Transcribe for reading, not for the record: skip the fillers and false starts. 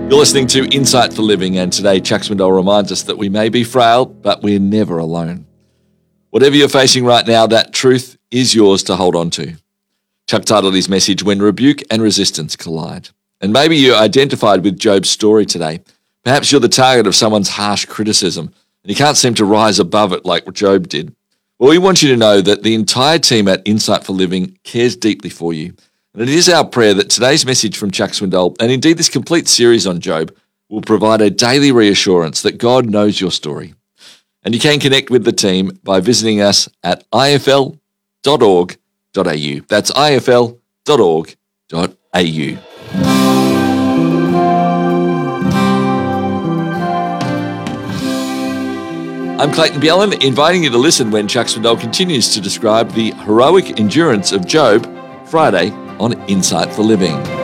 You're listening to Insight for Living, and today Chuck Swindoll reminds us that we may be frail, but we're never alone. Whatever you're facing right now, that truth is yours to hold on to. Chuck titled his message, When Rebuke and Resistance Collide. And maybe you identified with Job's story today. Perhaps you're the target of someone's harsh criticism, and you can't seem to rise above it like Job did. Well, we want you to know that the entire team at Insight for Living cares deeply for you. And it is our prayer that today's message from Chuck Swindoll, and indeed this complete series on Job, will provide a daily reassurance that God knows your story. And you can connect with the team by visiting us at ifl.org.au. That's ifl.org.au. I'm Clayton Bjelland, inviting you to listen when Chuck Swindoll continues to describe the heroic endurance of Job, Friday on Insight for Living.